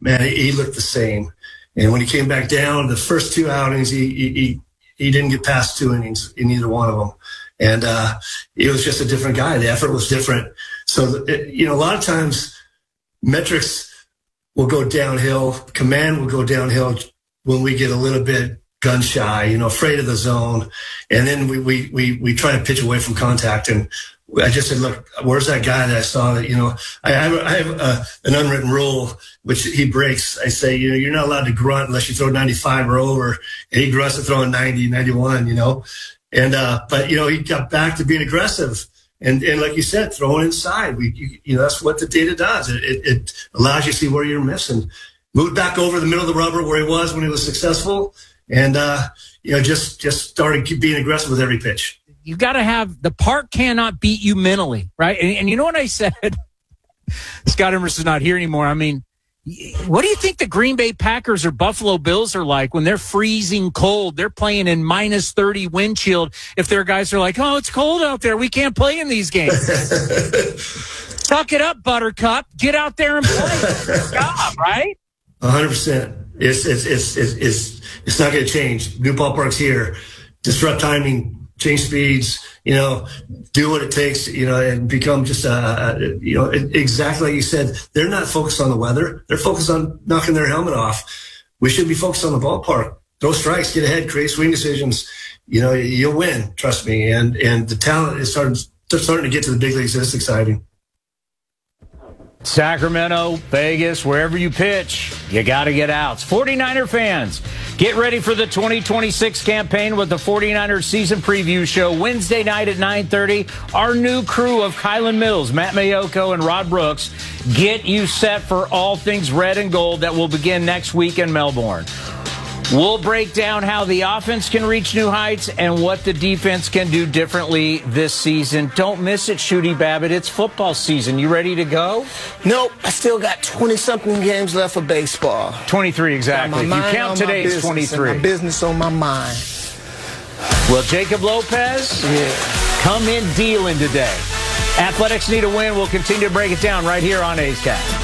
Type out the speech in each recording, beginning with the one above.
man, he looked the same. And when he came back down, the first 2 outings, he didn't get past 2 innings in either one of them. And he was just a different guy. The effort was different. So, a lot of times metrics will go downhill. Command will go downhill when we get a little bit gun shy, afraid of the zone. And then we try to pitch away from contact. And I just said, look, where's that guy that I saw that, I have an unwritten rule, which he breaks. I say, you're not allowed to grunt unless you throw 95 or over. And he grunts to throwing 90, 91, And, but, he got back to being aggressive. And like you said, throwing inside. That's what the data does. It allows you to see where you're missing. Moved back over the middle of the rubber where he was when he was successful. And, just started being aggressive with every pitch. You got to have, the park cannot beat you mentally, right? And you know what I said? Scott Emerson's not here anymore. I mean, what do you think the Green Bay Packers or Buffalo Bills are like when they're freezing cold? They're playing in minus 30 wind chill. If their guys are like, oh, it's cold out there, we can't play in these games. Suck it up, Buttercup. Get out there and play. Good job, right? 100%. It's not going to change. New ballpark's here. Disrupt timing. Change speeds, do what it takes, and become just exactly like you said. They're not focused on the weather. They're focused on knocking their helmet off. We should be focused on the ballpark. Throw strikes, get ahead, create swing decisions. You'll win. Trust me. And the talent is starting to get to the big leagues. It's exciting. Sacramento, Vegas, wherever you pitch, you got to get outs. 49er fans, get ready for the 2026 campaign with the 49ers season preview show Wednesday night at 9:30. Our new crew of Kylan Mills, Matt Mayoko, and Rod Brooks get you set for all things red and gold that will begin next week in Melbourne. We'll break down how the offense can reach new heights and what the defense can do differently this season. Don't miss it, Shooty Babbitt. It's football season. You ready to go? Nope. I still got 20-something games left for baseball. 23, exactly. If you count today, it's 23. My business on my mind. Well, Jacob Lopez, come in dealing today. Athletics need a win. We'll continue to break it down right here on A's Cast.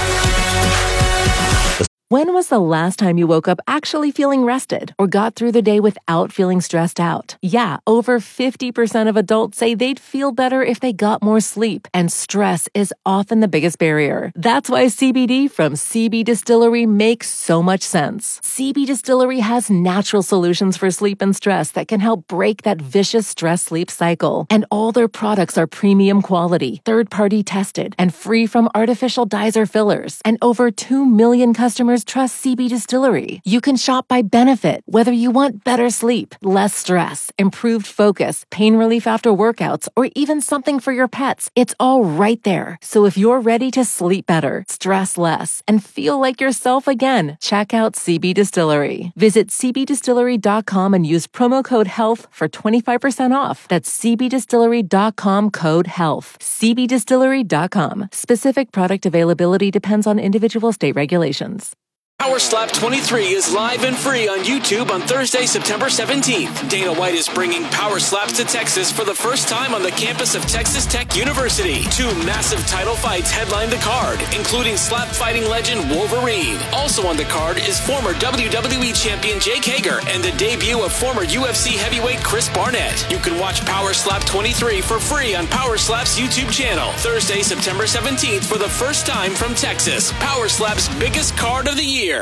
When was the last time you woke up actually feeling rested or got through the day without feeling stressed out? Yeah, over 50% of adults say they'd feel better if they got more sleep, and stress is often the biggest barrier. That's why CBD from CB Distillery makes so much sense. CB Distillery has natural solutions for sleep and stress that can help break that vicious stress-sleep cycle. And all their products are premium quality, third-party tested, and free from artificial dyes or fillers. And over 2 million customers trust CB Distillery. You can shop by benefit, whether you want better sleep, less stress, improved focus, pain relief after workouts, or even something for your pets. It's all right there. So if you're ready to sleep better, stress less, and feel like yourself again, check out CB Distillery. Visit cbdistillery.com and use promo code HEALTH for 25% off. That's cbdistillery.com code HEALTH. cbdistillery.com. Specific product availability depends on individual state regulations. Power Slap 23 is live and free on YouTube on Thursday, September 17th. Dana White is bringing Power Slaps to Texas for the first time on the campus of Texas Tech University. 2 massive title fights headline the card, including slap fighting legend Wolverine. Also on the card is former WWE champion Jake Hager and the debut of former UFC heavyweight Chris Barnett. You can watch Power Slap 23 for free on Power Slap's YouTube channel. Thursday, September 17th for the first time from Texas. Power Slap's biggest card of the year.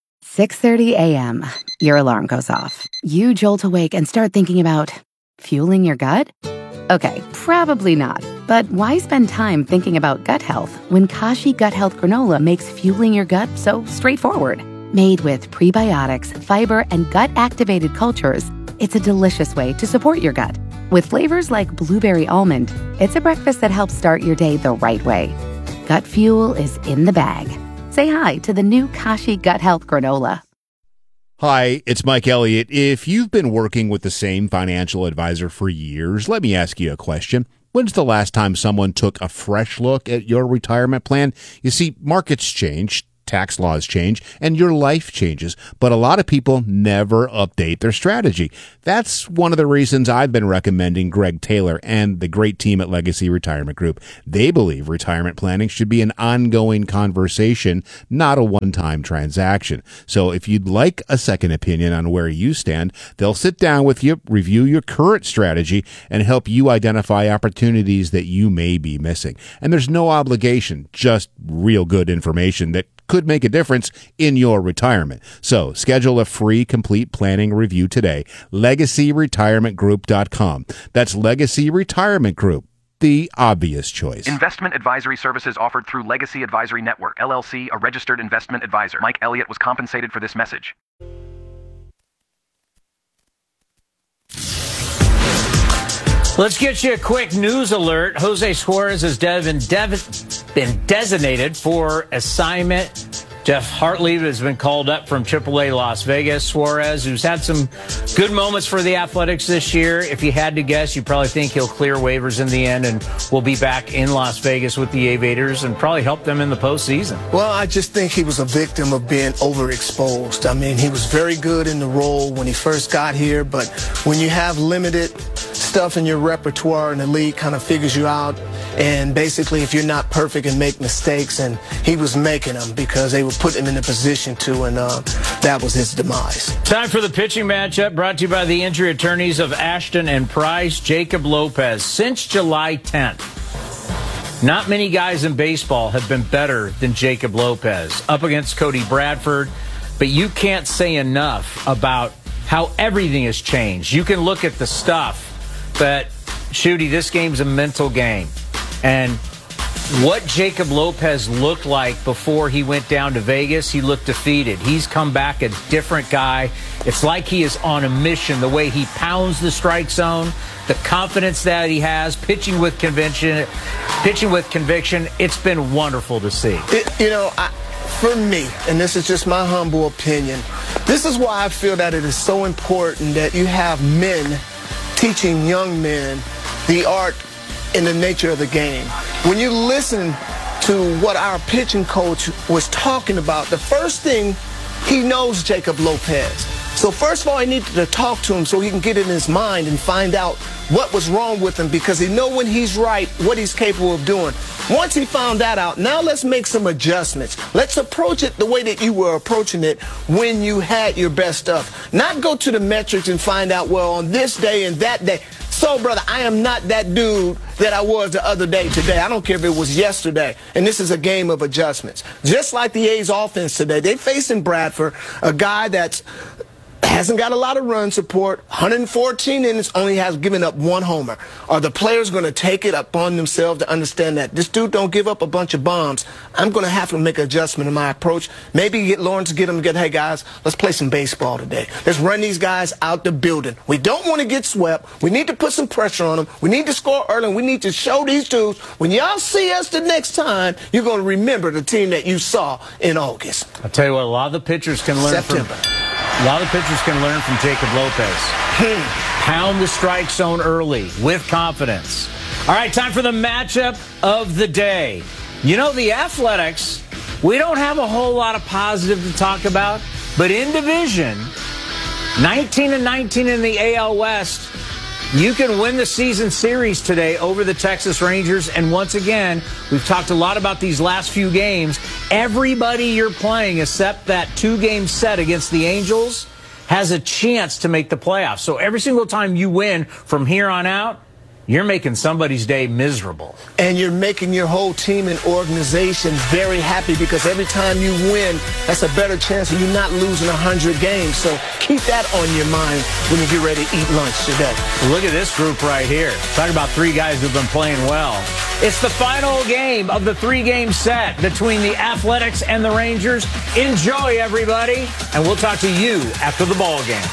6:30 a.m. Your alarm goes off. You jolt awake and start thinking about fueling your gut? Okay, probably not. But why spend time thinking about gut health when Kashi Gut Health Granola makes fueling your gut so straightforward? Made with prebiotics, fiber, and gut-activated cultures, it's a delicious way to support your gut. With flavors like blueberry almond, it's a breakfast that helps start your day the right way. Gut fuel is in the bag. Say hi to the new Kashi Gut Health Granola. Hi, it's Mike Elliott. If you've been working with the same financial advisor for years, let me ask you a question. When's the last time someone took a fresh look at your retirement plan? You see, markets change. tax laws change, and your life changes. But a lot of people never update their strategy. That's one of the reasons I've been recommending Greg Taylor and the great team at Legacy Retirement Group. They believe retirement planning should be an ongoing conversation, not a one-time transaction. So if you'd like a second opinion on where you stand, they'll sit down with you, review your current strategy, and help you identify opportunities that you may be missing. And there's no obligation, just real good information that could make a difference in your retirement. So schedule a free complete planning review today. LegacyRetirementGroup.com. That's Legacy Retirement Group, the obvious choice. Investment advisory services offered through Legacy Advisory Network, LLC, a registered investment advisor. Mike Elliott was compensated for this message. Let's get you a quick news alert. Jose Suarez has been designated for assignment. Jeff Hartley has been called up from AAA Las Vegas. Suarez, who's had some good moments for the Athletics this year. If you had to guess, you probably think he'll clear waivers in the end and will be back in Las Vegas with the Aviators and probably help them in the postseason. Well, I just think he was a victim of being overexposed. I mean, he was very good in the role when he first got here, but when you have limited stuff in your repertoire and the league kind of figures you out, and basically if you're not perfect and make mistakes, and he was making them because they were putting him in a position to, and that was his demise. Time for the pitching matchup, brought to you by the injury attorneys of Ashton and Price. Jacob Lopez. Since July 10th, not many guys in baseball have been better than Jacob Lopez. Up against Cody Bradford, but you can't say enough about how everything has changed. You can look at the stuff, but Shooty, this game's a mental game. And what Jacob Lopez looked like before he went down to Vegas, he looked defeated. He's come back a different guy. It's like he is on a mission. The way he pounds the strike zone, the confidence that he has, pitching with conviction. It's been wonderful to see. For me, and this is just my humble opinion, this is why I feel that it is so important that you have men teaching young men the art and the nature of the game. When you listen to what our pitching coach was talking about, the first thing, he knows Jacob Lopez. So first of all, he needed to talk to him so he can get in his mind and find out what was wrong with him, because he know when he's right, what he's capable of doing. Once he found that out, now let's make some adjustments. Let's approach it the way that you were approaching it when you had your best stuff. Not go to the metrics and find out, well, on this day and that day. So, brother, I am not that dude that I was the other day today. I don't care if it was yesterday. And this is a game of adjustments. Just like the A's offense today, they facing Bradford, a guy that's hasn't got a lot of run support, 114 innings, only has given up one homer. Are the players going to take it upon themselves to understand that this dude don't give up a bunch of bombs? I'm going to have to make an adjustment in my approach. Maybe get Lawrence to get them together. Hey, guys, let's play some baseball today. Let's run these guys out the building. We don't want to get swept. We need to put some pressure on them. We need to score early. We need to show these dudes, when y'all see us the next time, you're going to remember the team that you saw in August. I'll tell you what, a lot of the pitchers can learn from Jacob Lopez. Pound the strike zone early with confidence. All right, time for the matchup of the day. You know, the Athletics, we don't have a whole lot of positive to talk about, but in division, 19-19 in the AL West, you can win the season series today over the Texas Rangers. And once again, we've talked a lot about these last few games. Everybody you're playing, except that 2-game set against the Angels, has a chance to make the playoffs. So every single time you win from here on out, you're making somebody's day miserable. And you're making your whole team and organization very happy, because every time you win, that's a better chance of you not losing 100 games. So keep that on your mind when you get ready to eat lunch today. Look at this group right here. Talk about 3 guys who've been playing well. It's the final game of the 3-game set between the Athletics and the Rangers. Enjoy, everybody, and we'll talk to you after the ball game.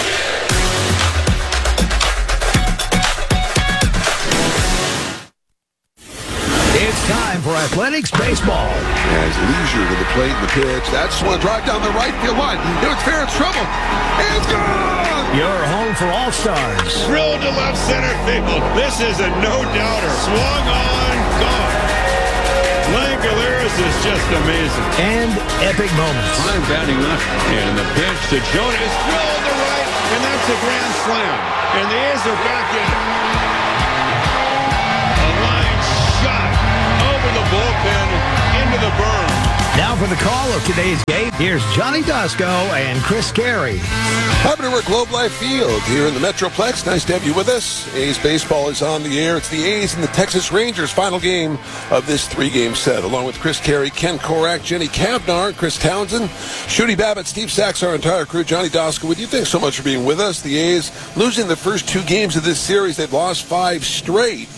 It's time for Athletics baseball. Has leisure to the plate and the pitch. That's one drive down the right field line. It was fair, it's trouble. It's gone! Your home for All-Stars. Drilled to left center field. This is a no-doubter. Swung on, gone. Langoliers is just amazing. And epic moments. Fine batting left. And the pitch to Jonas. Drilled to right. And that's a grand slam. And the A's are back in. A line shot over the bullpen into the berm. Now for the call of today's game, here's Johnny Dosko and Chris Carey. Happy to work Globe Life Field here in the Metroplex. Nice to have you with us. A's baseball is on the air. It's the A's and the Texas Rangers final game of this 3-game set. Along with Chris Carey, Ken Korak, Jenny Kavnar, Chris Townsend, Shooty Babbitt, Steve Sachs, our entire crew. Johnny Dosko with you. Thanks so much for being with us. The A's losing the first 2 games of this series. They've lost 5 straight.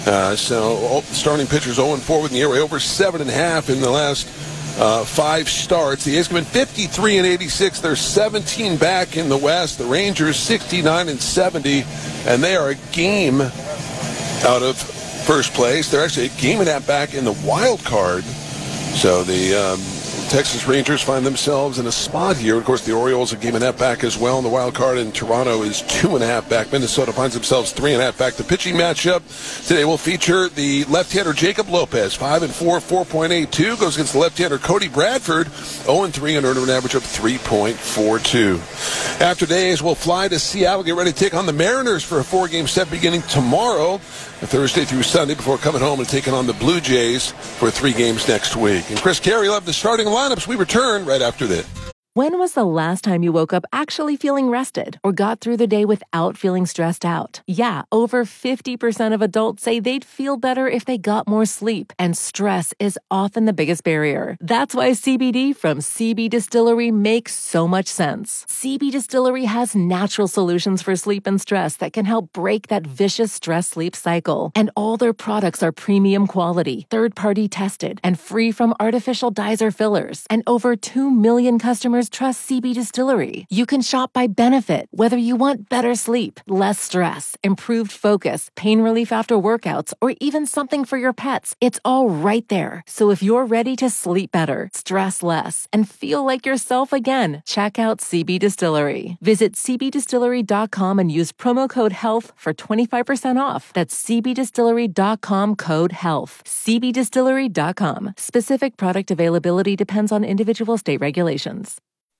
So starting pitchers 0-4 with the ERA over 7.5 in the last 5 starts. The A's have been 53 and 86. They're 17 back in the West. The Rangers 69 and 70, and they are a game out of first place. They're actually a game and a half back in the wild card. So the Texas Rangers find themselves in a spot here. Of course, the Orioles a game and a half back as well in the wild card, and Toronto is 2.5 back. Minnesota finds themselves 3.5 back. The pitching matchup today will feature the left-hander Jacob Lopez, 5-4, 4.82, goes against the left-hander Cody Bradford, 0-3, and earned an average of 3.42. After days, we'll fly to Seattle, get ready to take on the Mariners for a 4-game set beginning tomorrow, Thursday through Sunday, before coming home and taking on the Blue Jays for 3 games next week. And Chris Carey will have the starting lineups. We return right after this. When was the last time you woke up actually feeling rested or got through the day without feeling stressed out? Yeah, over 50% of adults say they'd feel better if they got more sleep, and stress is often the biggest barrier. That's why CBD from CB Distillery makes so much sense. CB Distillery has natural solutions for sleep and stress that can help break that vicious stress-sleep cycle. And all their products are premium quality, third-party tested, and free from artificial dyes or fillers. And over 2 million customers trust CB Distillery. You can shop by benefit, whether you want better sleep, less stress, improved focus, pain relief after workouts, or even something for your pets. It's all right there. So if you're ready to sleep better, stress less, and feel like yourself again, check out CB Distillery. Visit cbdistillery.com and use promo code HEALTH for 25% off. That's cbdistillery.com, code HEALTH. cbdistillery.com. Specific product availability depends on individual state regulations.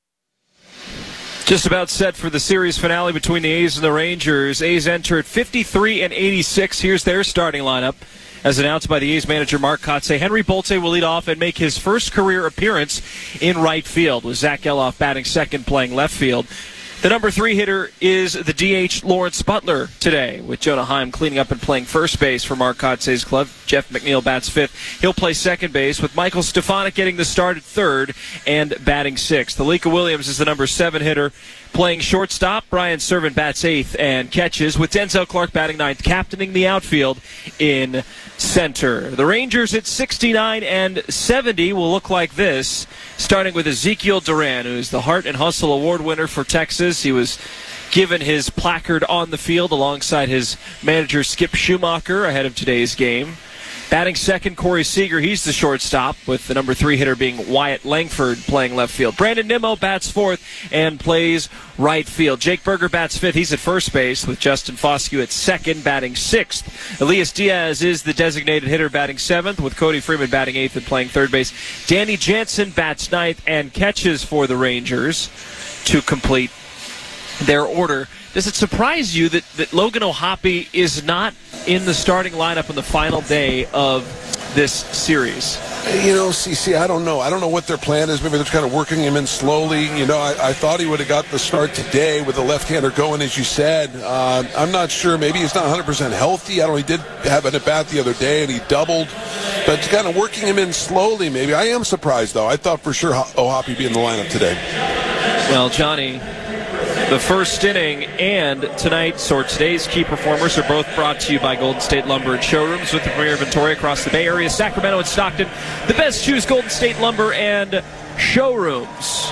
Just about set for the series finale between the A's and the Rangers. A's enter at 53 and 86. Here's their starting lineup. As announced by the A's manager Mark Kotsay, Henry Bolte will lead off and make his first career appearance in right field, with Zach Geloff batting second, playing left field. The number 3 hitter is the DH Lawrence Butler today, with Jonah Heim cleaning up and playing first base for Mark Kotsay's club. Jeff McNeil bats 5th. He'll play second base, with Michael Stefanik getting the start at 3rd and batting 6th. Alika Williams is the number 7 hitter, playing shortstop. Brian Servant bats 8th and catches, with Denzel Clark batting 9th, captaining the outfield in center. The Rangers at 69 and 70 will look like this, starting with Ezekiel Duran, who's the Heart and Hustle Award winner for Texas. He was given his placard on the field alongside his manager Skip Schumacher ahead of today's game. Batting second, Corey Seager. He's the shortstop, with the number 3 hitter being Wyatt Langford playing left field. Brandon Nimmo bats 4th and plays right field. Jake Berger bats 5th. He's at first base, with Justin Foscue at second, batting 6th. Elias Diaz is the designated hitter, batting 7th, with Cody Freeman batting 8th and playing third base. Danny Jansen bats 9th and catches for the Rangers to complete their order. Does it surprise you that Logan O'Hoppe is not in the starting lineup on the final day of this series? You know, CC, I don't know. I don't know what their plan is. Maybe they're kind of working him in slowly. You know, I thought he would have got the start today with the left-hander going, as you said. I'm not sure. Maybe he's not 100% healthy. I don't know. He did have an at-bat the other day, and he doubled. But kind of working him in slowly, maybe. I am surprised, though. I thought for sure O'Hoppe would be in the lineup today. Well, Johnny, the first inning and today's key performers are both brought to you by Golden State Lumber and Showrooms, with the premier inventory across the Bay Area, Sacramento, and Stockton. The best choose Golden State Lumber and Showrooms.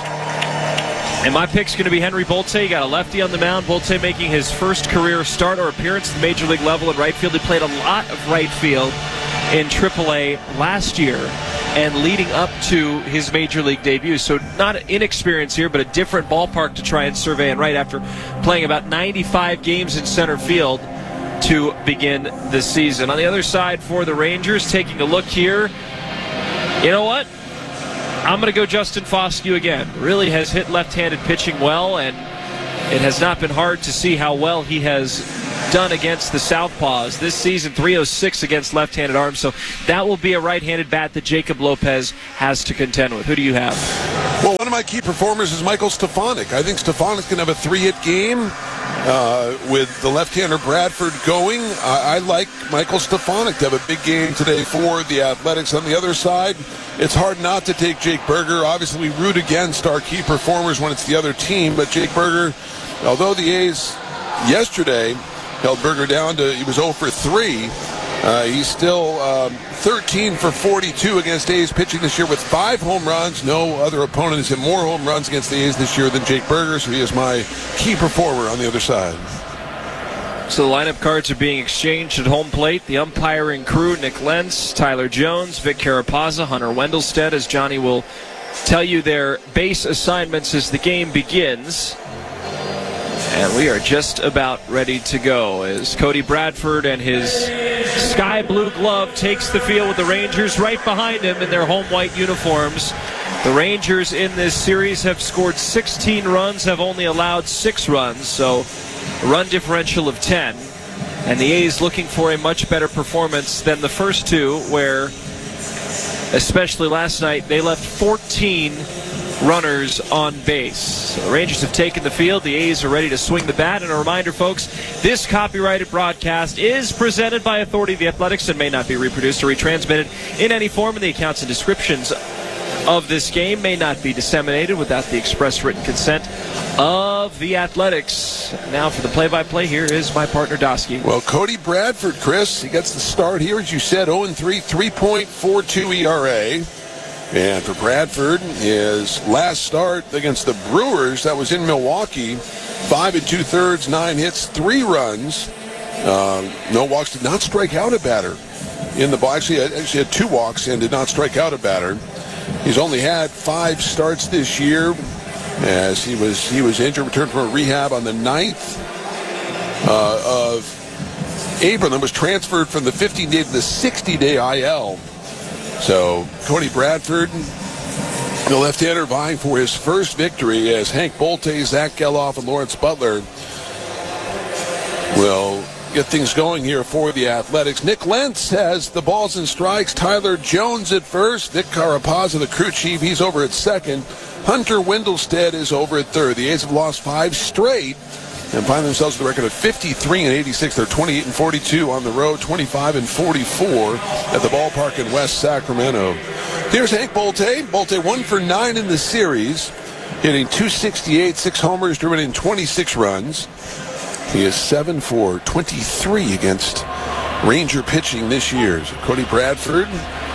And my pick's going to be Henry Bolte. He got a lefty on the mound. Bolte making his first career start or appearance at the major league level in right field. He played a lot of right field in AAA last year and leading up to his major league debut. So not inexperienced here, but a different ballpark to try and survey and right after playing about 95 games in center field to begin the season. On the other side for the Rangers, taking a look here, You know what? I'm going to go Justin Foscue again. Really has hit left-handed pitching well, and it has not been hard to see how well he has done against the Southpaws. This season, 306 against left-handed arms, so that will be a right-handed bat that Jacob Lopez has to contend with. Who do you have? Well, one of my key performers is Michael Stefanik. I think Stefanik's going to have a 3-hit game with the left-hander Bradford going. I like Michael Stefanik to have a big game today for the Athletics. On the other side, it's hard not to take Jake Berger. Obviously, we root against our key performers when it's the other team, but Jake Berger, although the A's yesterday held Berger down to, he was 0 for 3. He's still 13 for 42 against A's pitching this year with 5 home runs. No other opponent has hit more home runs against the A's this year than Jake Berger, so he is my key performer on the other side. So the lineup cards are being exchanged at home plate. The umpiring crew, Nick Lentz, Tyler Jones, Vic Carapazza, Hunter Wendelstedt, as Johnny will tell you their base assignments as the game begins. And we are just about ready to go as Cody Bradford and his sky blue glove takes the field with the Rangers right behind him in their home white uniforms. The Rangers in this series have scored 16 runs, have only allowed 6 runs, so a run differential of 10. And the A's looking for a much better performance than the first two, where, especially last night, they left 14 runners on base. So the Rangers have taken the field. The A's are ready to swing the bat. And a reminder, folks, this copyrighted broadcast is presented by authority of the Athletics and may not be reproduced or retransmitted in any form, and the accounts and descriptions of this game may not be disseminated without the express written consent of the Athletics. Now for the play-by-play, here is my partner, Dosky. Well, Cody Bradford, Chris, he gets the start here, as you said, 0-3, 3.42 ERA. And for Bradford, his last start against the Brewers, that was in Milwaukee, 5 2/3, 9 hits, 3 runs. No walks, did not strike out a batter in the ball. Actually had 2 walks and did not strike out a batter. He's only had 5 starts this year, as he was injured, returned from a rehab on the 9th of April, and was transferred from the 15-day to the 60-day IL. So Cody Bradford, the left-hander, vying for his first victory as Hank Bolte, Zach Geloff, and Lawrence Butler will get things going here for the Athletics. Nick Lentz has the balls and strikes. Tyler Jones at first. Vic Carapazza, the crew chief, he's over at second. Hunter Wendelstedt is over at third. The A's have lost 5 straight and find themselves with a record of 53-86. They're 28-42 on the road, 25-44 at the ballpark in West Sacramento. Here's Hank Bolte. Bolte 1 for 9 in the series, hitting .268, 6 homers, driven in 26 runs. He is 7 for 23 against Ranger pitching this year. So Cody Bradford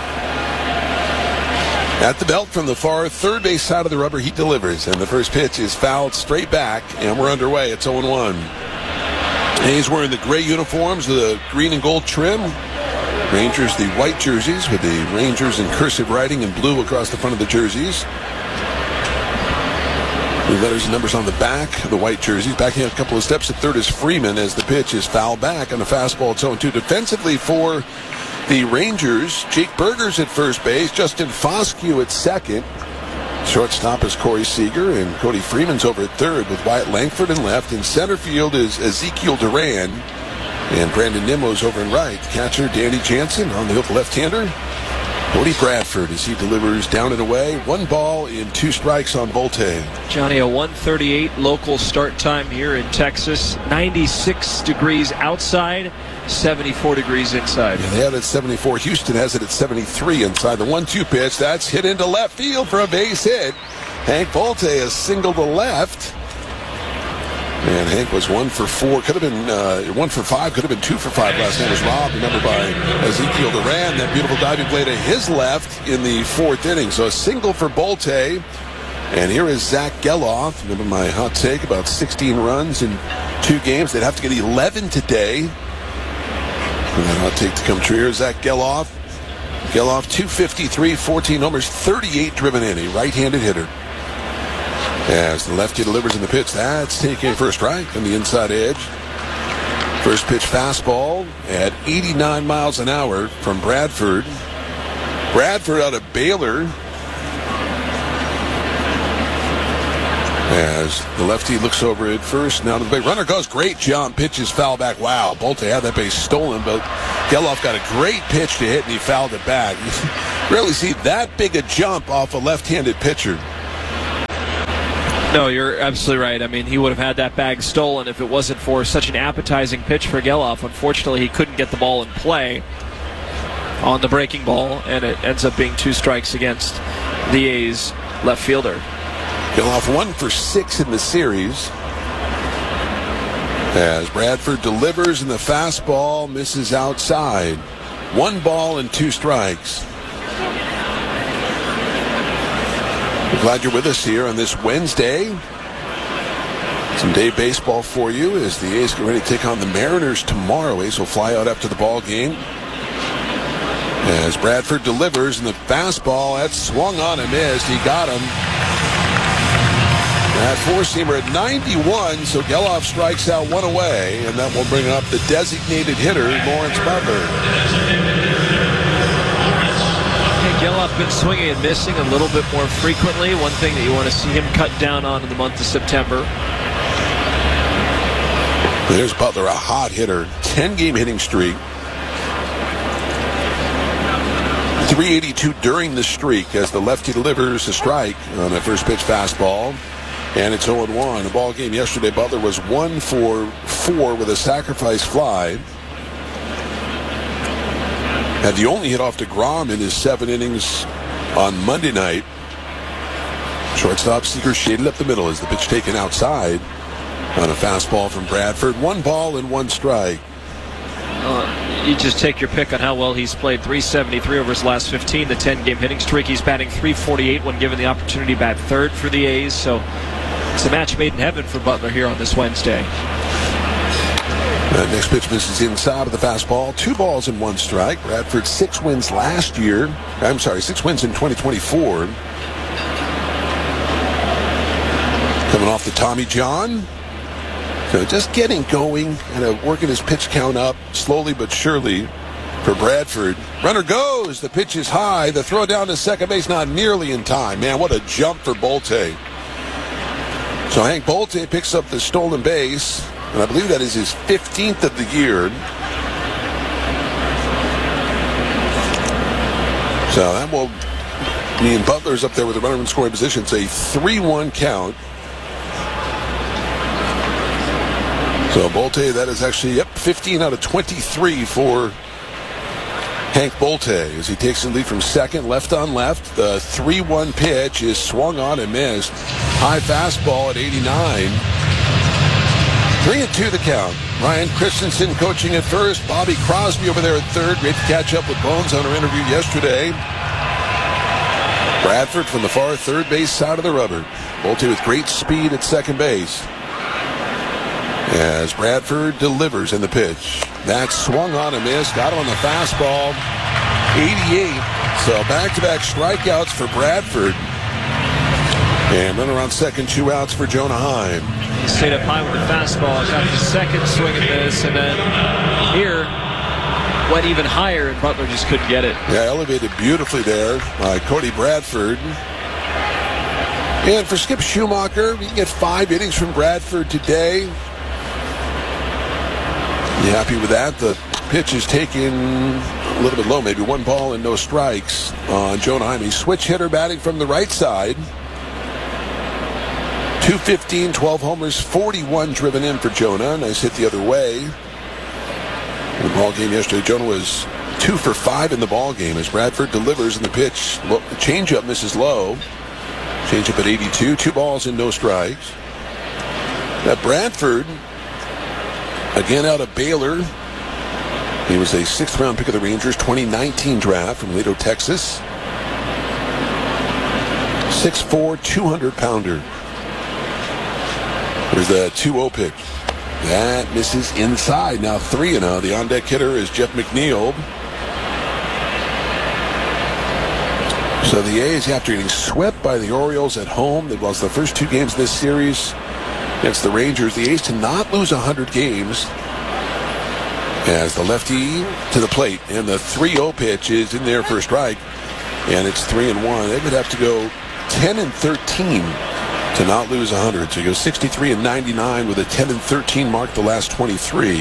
at the belt from the far third base side of the rubber, he delivers, and the first pitch is fouled straight back, and we're underway. It's 0-1. He's wearing the gray uniforms, the green and gold trim. Rangers, the white jerseys with the Rangers in cursive writing in blue across the front of the jerseys. The letters and numbers on the back of the white jerseys. Backing up a couple of steps at third is Freeman as the pitch is fouled back on the fastball. It's 0-2. Defensively for the Rangers, Jake Berger's at first base, Justin Foscue at second. Shortstop is Corey Seager, and Cody Freeman's over at third with Wyatt Langford in left. In center field is Ezekiel Duran, and Brandon Nimmo's over in right. Catcher Danny Jansen on the hook, left-hander Cody Bradford as he delivers down and away. 1 ball in 2 strikes on Bolte. Johnny, a 1:38 local start time here in Texas. 96 degrees outside, 74 degrees inside. Yeah, they have it at 74. Houston has it at 73 inside. The 1-2 pitch, that's hit into left field for a base hit. Hank Bolte has singled to left. And Hank was 1 for 4. Could have been 1 for 5. Could have been 2 for 5 last night. Was robbed, remember, by Ezekiel Duran. That beautiful diving play to his left in the 4th inning. So a single for Bolte. And here is Zach Geloff. Remember my hot take about 16 runs in 2 games. They'd have to get 11 today. And that hot take to come true. Here's Zach Geloff. Geloff, 253, 14 homers, 38 driven in. A right-handed hitter. As the lefty delivers in the pitch, that's taking for a strike on the inside edge. First pitch fastball at 89 miles an hour from Bradford. Bradford out of Baylor. As the lefty looks over at first, now to the base. Runner goes, great jump, pitches foul back. Wow, Bolte had that base stolen, but Geloff got a great pitch to hit, and he fouled it back. You rarely see that big a jump off a left-handed pitcher. No, you're absolutely right. I mean, he would have had that bag stolen if it wasn't for such an appetizing pitch for Geloff. Unfortunately, he couldn't get the ball in play on the breaking ball, and it ends up being 2 strikes against the A's left fielder. Geloff 1 for 6 in the series. As Bradford delivers and the fastball misses outside. 1 ball and 2 strikes. We're glad you're with us here on this Wednesday. Some day baseball for you as the A's get ready to take on the Mariners tomorrow. A's will fly out after the ball game. As Bradford delivers and the fastball, that's swung on and missed. He got him. That 4-seamer at 91, so Geloff strikes out 1 away, and that will bring up the designated hitter, Lawrence Butler. Geloff been swinging and missing a little bit more frequently. One thing that you want to see him cut down on in the month of September. There's Butler, a hot hitter, 10-game hitting streak. 382 during the streak as the lefty delivers a strike on a first pitch fastball. And it's 0-1. The ball game yesterday, Butler was 1 for 4 with a sacrifice fly. Had the only hit off DeGrom in his 7 innings on Monday night. Shortstop Seager shaded up the middle as the pitch taken outside on a fastball from Bradford. 1 ball and 1 strike. You just take your pick on how well he's played. 373 over his last 15, the 10-game hitting streak. He's batting 348 when given the opportunity to bat third for the A's. So it's a match made in heaven for Butler here on this Wednesday. That next pitch misses inside of the fastball. 2 balls and 1 strike. Bradford 6 wins last year. 6 wins in 2024. Coming off the Tommy John. So just getting going and working his pitch count up slowly but surely for Bradford. Runner goes. The pitch is high. The throw down to second base not nearly in time. Man, what a jump for Bolte. So Hank Bolte picks up the stolen base, and I believe that is his 15th of the year. So that will mean Butler's up there with the runner in scoring position. It's a 3-1 count. So Bolte, that is actually 15 out of 23 for Hank Bolte as he takes the lead from second, left on left. The 3-1 pitch is swung on and missed. High fastball at 89. 3-2 the count. Ryan Christensen coaching at first. Bobby Crosby over there at third. Great to catch up with Bones on our interview yesterday. Bradford from the far third base side of the rubber. Bolte with great speed at second base. As Bradford delivers in the pitch. That's swung on and missed. Got him on the fastball. 88. So back-to-back strikeouts for Bradford. And runner on second, 2 outs for Jonah Heim. He stayed up high with the fastball. Got the second swing at this. And then here went even higher, and Butler just couldn't get it. Yeah, elevated beautifully there by Cody Bradford. And for Skip Schumacher, we can get 5 innings from Bradford today. You happy with that? The pitch is taken a little bit low, maybe 1 ball and no strikes on Jonah Heim. He's switch hitter batting from the right side. 215, 12 homers, 41 driven in for Jonah. Nice hit the other way. In the ball game yesterday, Jonah was 2 for 5 in the ball game as Bradford delivers in the pitch. The changeup misses low. Changeup at 82, 2 balls and no strikes. Now Bradford, again out of Baylor. He was a 6th round pick of the Rangers 2019 draft from Laredo, Texas. 6'4", 200-pounder. There's the 2-0 pitch. That misses inside. Now 3-0. The on-deck hitter is Jeff McNeil. So the A's, after getting swept by the Orioles at home, that was the first 2 games of this series against the Rangers, the A's to not lose 100 games as the lefty to the plate. And the 3-0 pitch is in there for a strike. and it's 3-1. They would have to go 10-13 to not lose 100. So he goes 63-99 with a 10-13 mark the last 23.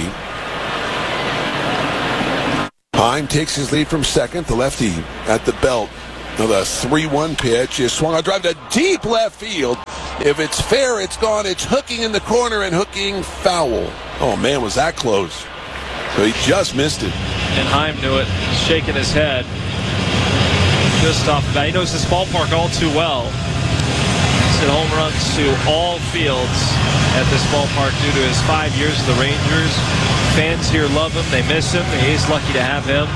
Heim takes his lead from second. The lefty at the belt. Now the 3-1 pitch is swung on, drive to deep left field. If it's fair, it's gone. It's hooking in the corner and hooking foul. Oh, man, was that close. So he just missed it. And Heim knew it, shaking his head. Just off the bat. He knows this ballpark all too well. He's hit home runs to all fields at this ballpark due to his 5 years with the Rangers. Fans here love him. They miss him. He's lucky to have him.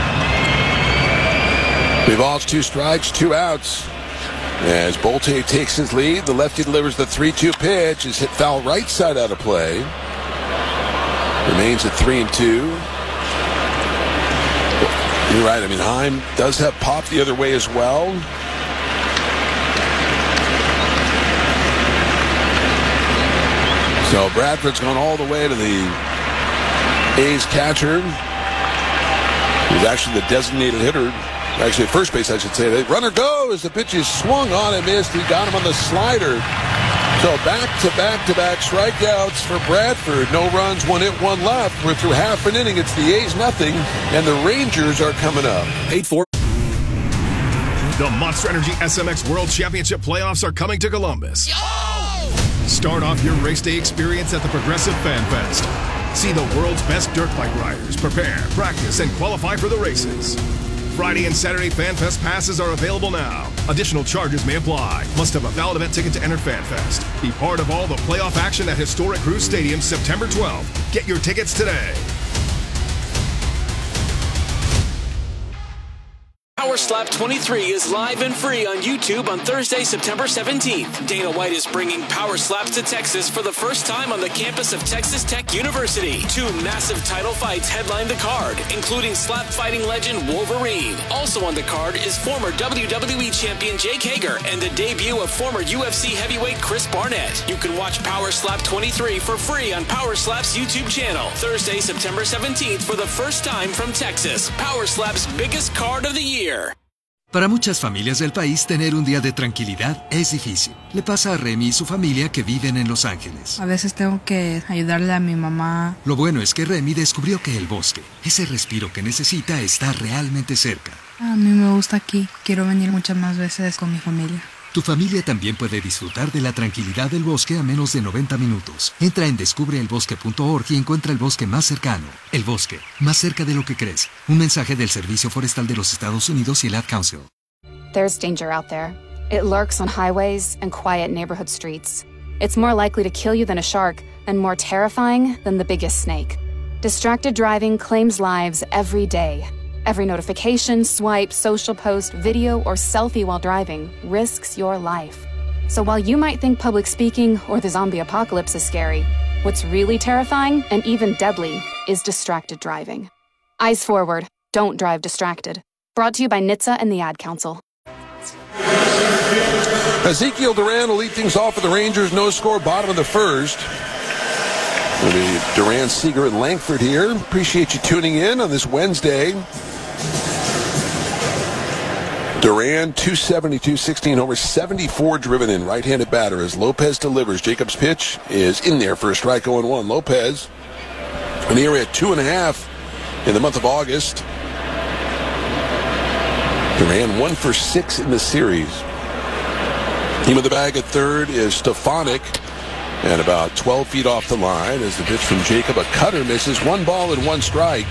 Revolves 2 strikes, 2 outs. As Bolte takes his lead, the lefty delivers the 3-2 pitch. Is hit foul right side out of play. Remains at 3-2. You're right. I mean, Heim does have pop the other way as well. So Bradford's gone all the way to the A's catcher. He's actually the designated hitter. Actually, at first base, I should say. The runner goes. The pitch is swung on and missed. He got him on the slider. So back-to-back strikeouts for Bradford. No runs, 1 hit, 1 left. We're through half an inning. It's the A's nothing, and the Rangers are coming up. Paid for. The Monster Energy SMX World Championship playoffs are coming to Columbus. Start off your race day experience at the Progressive Fan Fest. See the world's best dirt bike riders prepare, practice, and qualify for the races. Friday and Saturday Fan Fest passes are available now. Additional charges may apply. Must have a valid event ticket to enter Fan Fest. Be part of all the playoff action at historic Cruz Stadium September 12th. Get your tickets today. Power Slap 23 is live and free on YouTube on Thursday, September 17th. Dana White is bringing Power Slaps to Texas for the first time on the campus of Texas Tech University. 2 massive title fights headline the card, including slap fighting legend Wolverine. Also on the card is former WWE champion Jake Hager and the debut of former UFC heavyweight Chris Barnett. You can watch Power Slap 23 for free on Power Slap's YouTube channel. Thursday, September 17th for the first time from Texas. Power Slap's biggest card of the year. Para muchas familias del país, tener un día de tranquilidad es difícil. Le pasa a Remy y su familia que viven en Los Ángeles. A veces tengo que ayudarle a mi mamá. Lo bueno es que Remy descubrió que el bosque, ese respiro que necesita, está realmente cerca. A mí me gusta aquí. Quiero venir muchas más veces con mi familia. Tu familia también puede disfrutar de la tranquilidad del bosque a menos de 90 minutos. Entra en descubreelbosque.org y encuentra el bosque más cercano. El bosque, más cerca de lo que crees. Un mensaje del Servicio Forestal de los Estados Unidos y el Ad Council. There's danger out there. It lurks on highways and quiet neighborhood streets. It's more likely to kill you than a shark, and more terrifying than the biggest snake. Distracted driving claims lives every day. Every notification, swipe, social post, video, or selfie while driving risks your life. So while you might think public speaking or the zombie apocalypse is scary, what's really terrifying and even deadly is distracted driving. Eyes forward. Don't drive distracted. Brought to you by NHTSA and the Ad Council. Ezekiel Duran will lead things off for the Rangers. No score, bottom of the first. Duran, Seager, and Langford here. Appreciate you tuning in on this Wednesday. Duran, 272, 16 homers, 74 driven in. Right-handed batter as Lopez delivers. Jacob's pitch is in there for a strike 0-1. Lopez, an ERA at 2.5 in the month of August. Duran 1 for 6 in the series. Team of the bag at third is Stefanik. And about 12 feet off the line as the pitch from Jacob, a cutter, misses. 1 ball and 1 strike.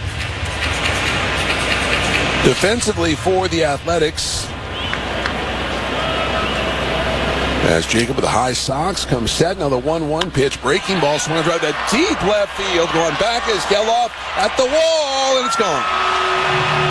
Defensively for the Athletics, as Jacob with the high socks comes set. Now the 1-1 pitch, breaking ball, swung on drive to deep left field. Going back is Geloff at the wall, and it's gone.